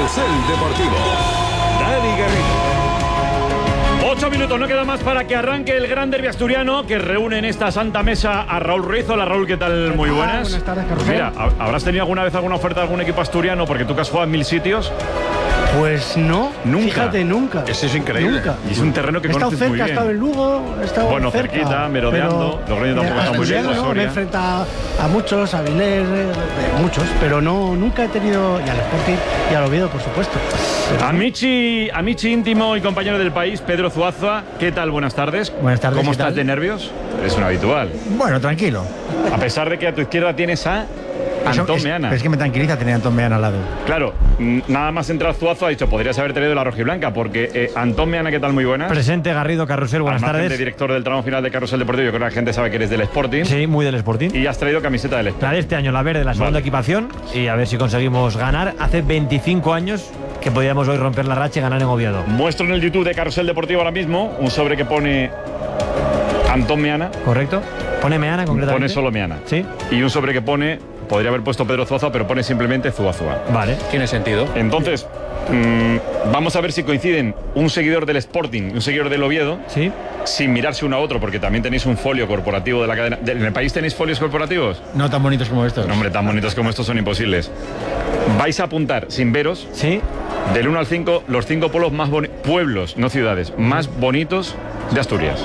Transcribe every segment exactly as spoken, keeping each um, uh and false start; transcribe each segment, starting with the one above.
Carrusel Deportivo. Dani Garrido. Ocho minutos, no queda más para que arranque el gran derbi asturiano que reúne en esta santa mesa a Raúl Ruiz. Hola Raúl, ¿qué tal? Muy buenas. Buenas tardes, Carrusel. Mira, ¿habrás tenido alguna vez alguna oferta de algún equipo asturiano? Porque tú que has jugado en mil sitios. Pues no, Nunca. Fíjate, nunca. Eso es increíble. Nunca. Y es un terreno que He estado conoces muy cerca, he bien. estado en Lugo, he estado Bueno, cerca, cerquita, merodeando. pero- Logroño tampoco está muy bien, Asturiano, Soria. me he enfrentado a muchos, a Vilés, eh, muchos, pero no, nunca he tenido, y al Sporting y al Oviedo, por supuesto. Pero- Amici, Amici íntimo y compañero del país, Pedro Zuazua. ¿Qué tal? Buenas tardes. Buenas tardes, ¿Cómo ¿qué estás tal? de nervios? Es un habitual. Bueno, tranquilo. A pesar de que a tu izquierda tienes a Eso Antón es, Meana. pero es que me tranquiliza tener a Antón Meana al lado. Claro, n- nada más entrar Zuazo ha dicho, podrías haber tenido la rojiblanca, porque eh, Antón Meana, ¿qué tal? Muy buenas. Presente, Garrido, Carrusel, buenas Al margen tardes. de director del tramo final de Carrusel Deportivo, yo creo que la gente sabe que eres del Sporting. Sí, muy del Sporting. Y has traído camiseta del Sporting. La de este año, la verde, la segunda Vale. equipación. Y a ver si conseguimos ganar. Hace veinticinco años que podíamos hoy romper la racha y ganar en Oviedo. Muestro en el YouTube de Carrusel Deportivo ahora mismo un sobre que pone Antón Meana, ¿Correcto? Pone Meana concretamente. pone solo Meana. Sí, Y un sobre que pone, podría haber puesto Pedro Zuazo, pero pone simplemente Zuazua. vale. Tiene sentido. Entonces, mm, vamos a ver si coinciden un seguidor del Sporting y un seguidor del Oviedo, Sí. sin mirarse uno a otro, porque también tenéis un folio corporativo de la cadena. ¿En el país tenéis folios corporativos? No tan bonitos como estos. No, hombre, tan bonitos como estos son imposibles. Vais a apuntar, sin veros, Sí. del uno al cinco, los cinco pueblos más boni- pueblos, no ciudades, más bonitos de Asturias.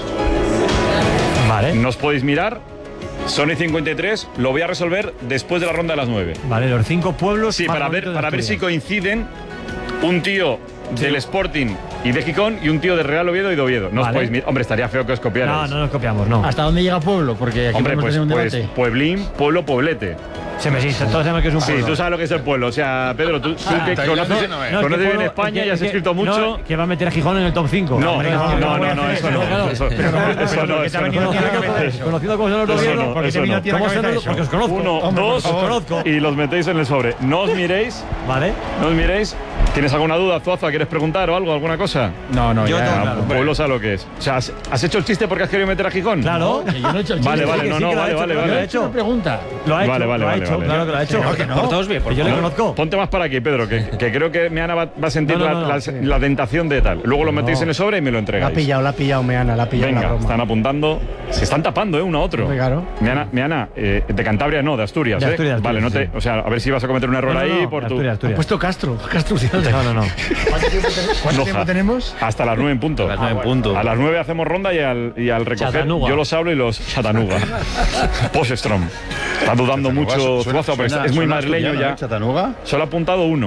Vale. No os podéis mirar. Sony cincuenta y tres, lo voy a resolver después de la ronda de las nueve. Vale, los cinco pueblos. Sí, más para ver, bonitos de para ver si Asturias. coinciden un tío del Sporting y de Gijón y un tío de Real Oviedo y de Oviedo. No os Vale. podéis mirar. Hombre, estaría feo que os copiarais. No, no nos copiamos, no. ¿Hasta dónde llega Pueblo? Porque aquí Hombre, podemos pues, tener un pues debate. pueblín, pueblo, poblete. Se me existe, todos sabemos que es un Sí, pueblo. tú sabes lo que es el pueblo. O sea, Pedro, tú, tú que Tailandia conoces, no es. No, es que conoces bien pueblo- España es y has que- escrito no, mucho. que va a meter a Gijón en el top cinco. No, Hombre, no, no, voy a no, no, hacer eso no. claro. Eso Pero- eso no, pero eso que no, te ha eso venido no. aquí a la cabeza. Conocido como son los Eso Oviedo, no, porque eso te vino no. a ti a la ¿Cómo cabeza son eso? los- Porque os conozco. Uno, Hombre, por dos favor. conozco. y los metéis en el sobre. No os miréis, Vale. no os miréis. ¿Tienes alguna duda, Zuazo? ¿Quieres preguntar o algo, alguna cosa? No, no, Yo ya. tengo Ah, claro. pueblo sabe lo que es. O sea, ¿has, has hecho el chiste porque has querido meter a Gijón? Claro. Que yo no he hecho el chiste. Vale, vale, que no, sí, no, que lo ha vale, hecho, vale, que lo ha vale. He hecho una pregunta. Lo ha hecho, Vale, vale, lo ha vale, hecho, vale. claro que lo ha hecho. No, que no. Por todos bien, por Que yo le favor. conozco. Ponte más para aquí, Pedro, que, que creo que Meana va, va a sentir No, no, la, no, la- sí. la tentación de tal. Luego lo metéis en el sobre y me lo La ha entregáis. pillado, la ha pillado Meana, la ha pillado la Venga, broma. están apuntando. Se están tapando, ¿eh? Uno a otro. Hombre, claro. Meana, Meana, eh, de Cantabria no, de Asturias. De ¿eh? Asturias, Vale, no te, Asturias, o sea, a ver si vas a cometer un error No, no, ahí no, por tu. Asturias, Ha Asturias. puesto Castro, Castro Ciudad. No, no, no. ¿Cuánto Loja. tiempo tenemos? Hasta las nueve en punto. A las nueve en punto. A las nueve hacemos ronda y al, y al recoger Chattanooga. yo los hablo y los Chattanooga. Poststrom. Está dudando mucho Zuazo, pero es muy madrileño ya. Chattanooga. Solo ha apuntado uno.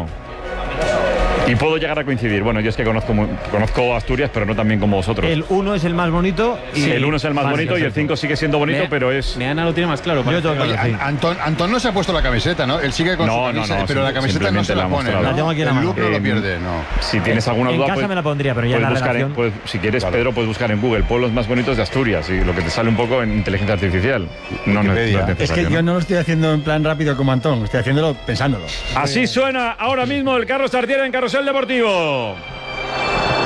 Y puedo llegar a coincidir. Bueno, yo es que conozco, muy- conozco Asturias, pero no tan bien como vosotros. El uno es el más bonito. Y Sí, el uno es el más Vale, bonito y el perfecto. cinco sigue siendo bonito, Me- pero es. Meana lo tiene más claro. Yo parece. tengo que Oye, sí. An- Antón, Antón no se ha puesto la camiseta, ¿no? Él sigue con No, su no, camisa, no, pero la sim- camiseta no se la simplemente la ha pone, mostrado. ¿no? La tengo aquí en la El mano. look no lo Eh, pierde, no. Si tienes alguna En duda, casa pues- me la pondría, pero ya en puedes la buscar en- redacción- pues, si quieres, Pedro, puedes buscar en Google pueblos más bonitos de Asturias y lo que te sale un poco en inteligencia artificial. No, no, no es Wikipedia. Es que necesario, yo ¿no? no lo estoy haciendo en plan rápido como Antón, estoy haciéndolo pensándolo. Así suena ahora mismo el Carlos Tartiere en Carrusel Deportivo.